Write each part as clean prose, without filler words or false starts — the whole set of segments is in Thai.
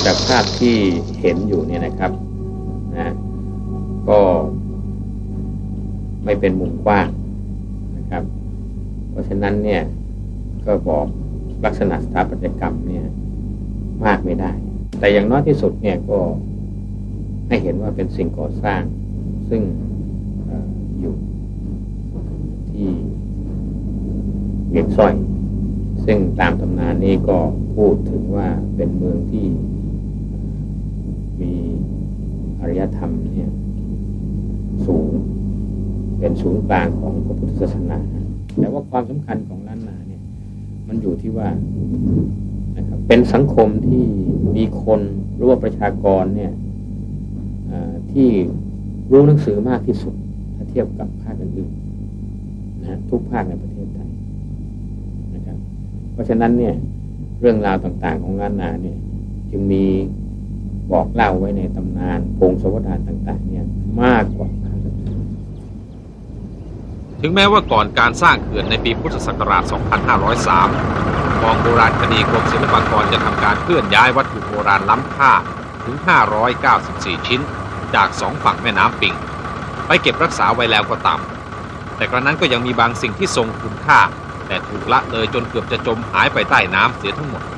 จากภาพที่เห็นอยู่เนี่ยนะครับนะก็ไม่เป็นมุมกว้างนะครับเพราะฉะนั้นเนี่ยก็บอกลักษณะสถาปัตยกรรมเนี่ยมากไม่ได้แต่อย่างน้อยที่สุดเนี่ยก็ให้เห็นว่าเป็นสิ่งก่อสร้างซึ่งอยู่ที่เวียงสร้อยซึ่งตามตำนานนี้ก็พูดถึงว่าเป็นเมืองที่มีอารยธรรมเนี่ยสูงเป็นศูนย์กลางของพระพุทธศาสนาแต่ว่าความสำคัญของล้านนาเนี่ยมันอยู่ที่ว่านะครับเป็นสังคมที่มีคนหรือว่าประชากรเนี่ยที่รู้หนังสือมากที่สุดถ้าเทียบกับภาคอื่นๆนะทุกภาคในประเทศไทยนะครับเพราะฉะนั้นเนี่ยเรื่องราวต่างๆของล้านนาเนี่ยจึงมีบอกเล่าไว้ในตำนานพงศาวดารต่างๆเนี่ยมากกว่าถึงแม้ว่าก่อนการสร้างเขื่อนในปีพุทธศักราช 2503 กองโบราณคดีกรมศิลปากรจะทำการเคลื่อนย้ายวัตถุโบราณล้ำค่าถึง 594 ชิ้นจาก2ฝั่งแม่น้ำปิงไปเก็บรักษาไว้แล้วก็ตามแต่กระนั้นก็ยังมีบางสิ่งที่ทรงคุณค่าแต่ถูกละเลยจนเกือบจะจมหายไปใต้น้ำเสียทั้งหมด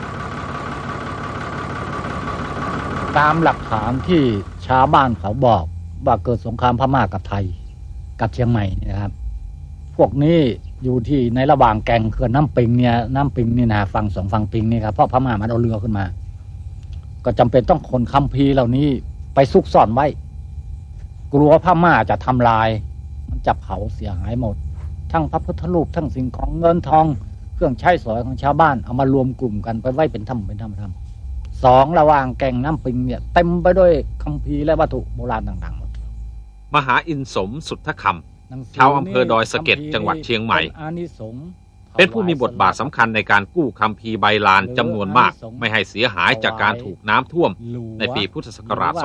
ตามหลักฐานที่ชาวบ้านเขาบอกว่าเกิดสงครามพม่ากับไทยกับเชียงใหม่นะครับพวกนี้อยู่ที่ในระหว่างแก่งเขื่อนน้ำปิงเนี่ยนะฝั่ง2ฝั่งปิงนี่ครับเพราะพม่ามันเอาเรือขึ้นมาก็จำเป็นต้องขนคัมภีร์เหล่านี้ไปซุกซ่อนไว้กลัวพม่าจะทำลายมันจะเผาเสียหายหมดทั้งพระพุทธรูปทั้งสิ่งของเงินทองเครื่องใช้สอยของชาวบ้านเอามารวมกลุ่มกันไปไว้เป็นถ้ำสองระหว่างแก่งน้ำปิงเนี่ยเต็มไปด้วยคัมภีร์และวัตถุโบราณต่างๆหมดมหาอินสมสุทธคำชาวอำเภอดอยสะเก็ดจังหวัดเชียงใหม่เป็นผู้มีบทบาทสำคัญในการกู้คัมภีร์ใบลานจำนวนมากไม่ให้เสียหายจากการถูกน้ำท่วมในปีพุทธศักราช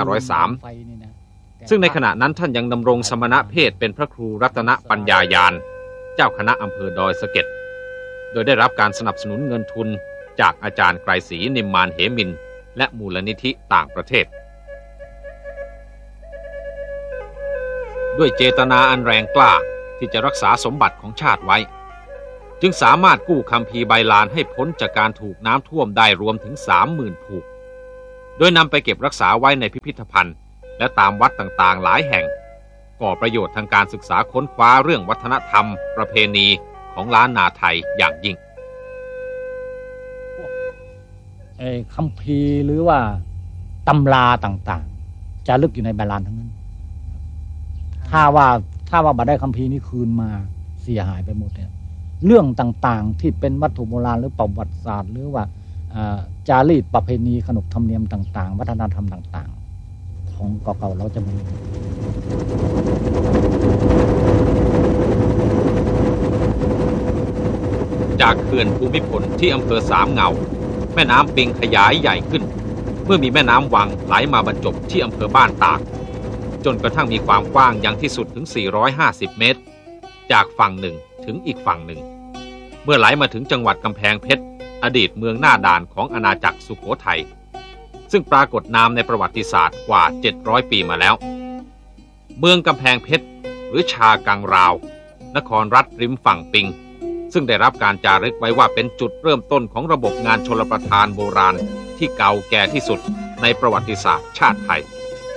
2503 ซึ่งในขณะนั้นท่านยังดำรงสมณเพศเป็นพระครูรัตนปัญญายานเจ้าคณะอำเภอดอยสะเก็ดโดยได้รับการสนับสนุนเงินทุนจากอาจารย์ไกรศรีนิมมานเหมินและมูลนิธิต่างประเทศด้วยเจตนาอันแรงกล้าที่จะรักษาสมบัติของชาติไว้จึงสามารถกู้คัมภีร์ใบลานให้พ้นจากการถูกน้ำท่วมได้รวมถึง 30,000 ผูกโดยนำไปเก็บรักษาไว้ในพิพิธภัณฑ์และตามวัดต่างๆหลายแห่งก่อประโยชน์ทางการศึกษาค้นคว้าเรื่องวัฒนธรรมประเพณีของล้านนาไทยอย่างยิ่งคัมภีร์หรือว่าตำราต่างๆจะลึกอยู่ในใบลานทั้งนั้นถ้าว่าบัดได้คัมภีร์นี้คืนมาเสียหายไปหมดเนี่ยเรื่องต่างๆที่เป็นวัตถุโบราณหรือประวัติศาสตร์หรือว่าจารีตประเพณีขนบธรรมเนียมต่างๆวัฒนธรรมต่างๆของเก่าๆเราจะมีจากเขื่อนภูมิพลที่อำเภอสามเงาแม่น้ำปิงขยายใหญ่ขึ้นเมื่อมีแม่น้ำวังไหลมาบรรจบที่อำเภอบ้านตากจนกระทั่งมีความกว้างอย่างที่สุดถึง450 เมตรจากฝั่งหนึ่งถึงอีกฝั่งหนึ่งเมื่อไหลมาถึงจังหวัดกำแพงเพชรอดีตเมืองหน้าด่านของอาณาจักรสุโขทัยซึ่งปรากฏนามในประวัติศาสตร์กว่า700 ปีมาแล้วเมืองกำแพงเพชรหรือชากังราวนครรัฐริมฝั่งปิงซึ่งได้รับการจารึกไว้ว่าเป็นจุดเริ่มต้นของระบบงานชลประทานโบราณที่เก่าแก่ที่สุดในประวัติศาสตร์ชาติไทย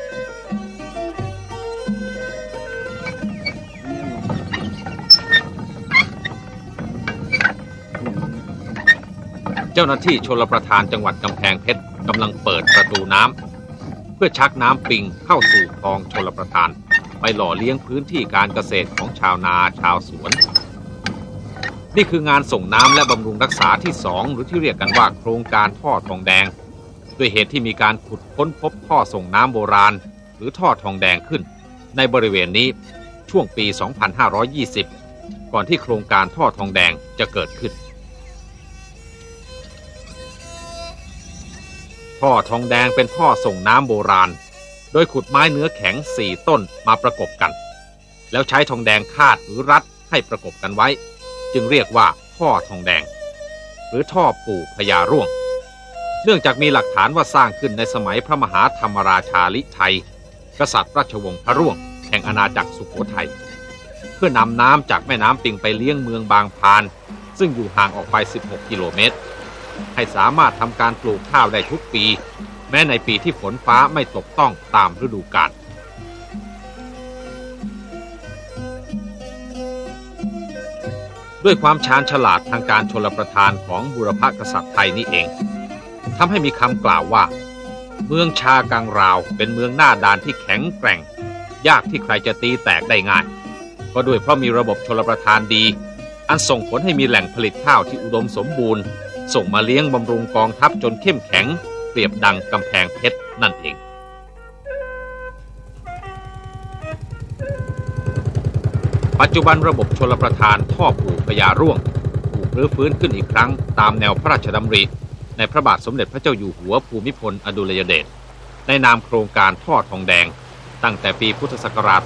เจ้าหน้าที่ชลประทานจังหวัดกำแพงเพชรกำลังเปิดประตูน้ำเพื่อชักน้ำปิงเข้าสู่คลองชลประทานไปหล่อเลี้ยงพื้นที่การเกษตรของชาวนาชาวสวนนี่คืองานส่งน้ำและบำรุงรักษาที่2หรือที่เรียกกันว่าโครงการท่อทองแดงด้วยเหตุที่มีการขุดค้นพบท่อส่งน้ำโบราณหรือท่อทองแดงขึ้นในบริเวณนี้ช่วงปี 2520 ก่อนที่โครงการท่อทองแดงจะเกิดขึ้นท่อทองแดงเป็นท่อส่งน้ำโบราณโดยขุดไม้เนื้อแข็ง4 ต้นมาประกบกันแล้วใช้ทองแดงคาดหรือรัดให้ประกบกันไว้จึงเรียกว่าท่อทองแดงหรือท่อปู่พญาร่วงเนื่องจากมีหลักฐานว่าสร้างขึ้นในสมัยพระมหาธรรมราชาลิไทยกษัตริย์ราชวงศ์พระร่วงแห่งอาณาจักรสุโขทัยเพื่อนำน้ำจากแม่น้ำปิงไปเลี้ยงเมืองบางพานซึ่งอยู่ห่างออกไป16กิโลเมตรให้สามารถทำการปลูกข้าวได้ทุกปีแม้ในปีที่ฝนฟ้าไม่ตกต้องตามฤดูกาลด้วยความชาญฉลาดทางการชลประทานของบูรพกษัตริย์ไทยนี่เองทำให้มีคำกล่าวว่าเมืองชากังราวเป็นเมืองหน้าด่านที่แข็งแกร่งยากที่ใครจะตีแตกได้ง่ายก็ด้วยเพราะมีระบบชลประทานดีอันส่งผลให้มีแหล่งผลิตข้าวที่อุดมสมบูรณ์ส่งมาเลี้ยงบำรุงกองทัพจนเข้มแข็งเปรียบดังกำแพงเพชรนั่นเองปัจจุบันระบบชลประทานท่อปูพญาร่วงถูกรื้อฟื้นขึ้นอีกครั้งตามแนวพระราชดำริในพระบาทสมเด็จพระเจ้าอยู่หัวภูมิพลอดุลยเดชในนามโครงการท่อทองแดงตั้งแต่ปีพุทธศักราช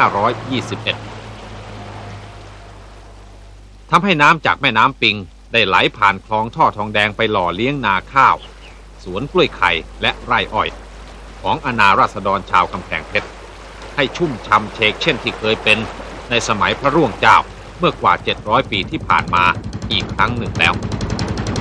2521 ทำให้น้ำจากแม่น้ำปิงได้ไหลผ่านคลองท่อทองแดงไปหล่อเลี้ยงนาข้าวสวนกล้วยไข่และไร่อ้อยของอาณาราษฎรชาวกำแพงเพชรให้ชุ่มช่ำเชกเช่นที่เคยเป็นในสมัยพระร่วงเจ้าเมื่อกว่า700 ปีที่ผ่านมาอีกครั้งหนึ่งแล้ว